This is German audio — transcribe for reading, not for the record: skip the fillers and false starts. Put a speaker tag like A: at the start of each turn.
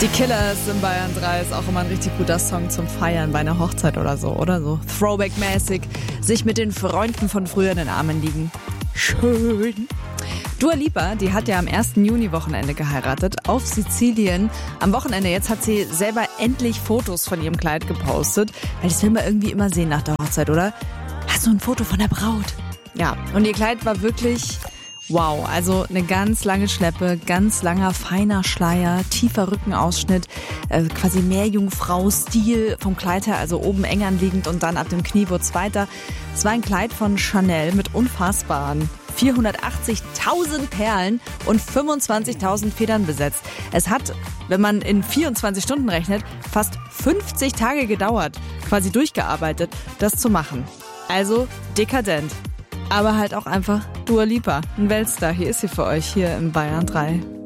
A: Die Killers in Bayern 3 ist auch immer ein richtig guter Song zum Feiern bei einer Hochzeit oder so. Throwback-mäßig, sich mit den Freunden von früher in den Armen liegen. Schön. Dua Lipa, die hat ja am 1. Juni-Wochenende geheiratet auf Sizilien. Am Wochenende jetzt hat sie selber endlich Fotos von ihrem Kleid gepostet. Weil das will man irgendwie immer sehen nach der Hochzeit, oder? Hast du ein Foto von der Braut? Ja, und ihr Kleid war wirklich wow. Also eine ganz lange Schleppe, ganz langer, feiner Schleier, tiefer Rückenausschnitt, quasi Meerjungfrau-Stil vom Kleid her, also oben eng anliegend und dann ab dem Knie wurde es weiter. Es war ein Kleid von Chanel mit unfassbaren 480.000 Perlen und 25.000 Federn besetzt. Es hat, wenn man in 24 Stunden rechnet, fast 50 Tage gedauert, quasi durchgearbeitet, das zu machen. Also dekadent. Aber halt auch einfach Dua Lipa, ein Weltstar. Hier ist sie für euch, hier im Bayern 3.